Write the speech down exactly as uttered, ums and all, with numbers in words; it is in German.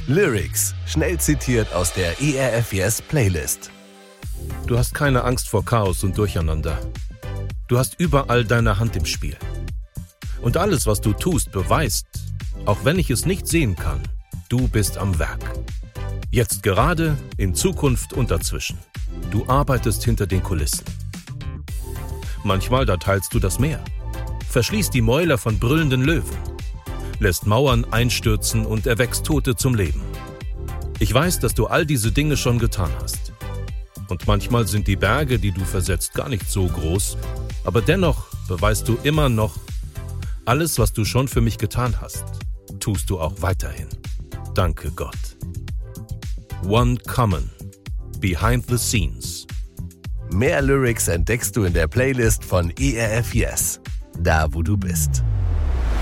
Lyrics, schnell zitiert aus der E R F Yes Playlist. Du hast keine Angst vor Chaos und Durcheinander. Du hast überall deine Hand im Spiel. Und alles, was du tust, beweist, auch wenn ich es nicht sehen kann, du bist am Werk. Jetzt gerade, in Zukunft und dazwischen. Du arbeitest hinter den Kulissen. Manchmal da teilst du das Meer, verschließt die Mäuler von brüllenden Löwen, lässt Mauern einstürzen und erweckst Tote zum Leben. Ich weiß, dass du all diese Dinge schon getan hast. Und manchmal sind die Berge, die du versetzt, gar nicht so groß, aber dennoch beweist du immer noch, alles, was du schon für mich getan hast, tust du auch weiterhin. Danke Gott. One Common. Behind the Scenes. Mehr Lyrics entdeckst du in der Playlist von E R F Yes, da wo du bist.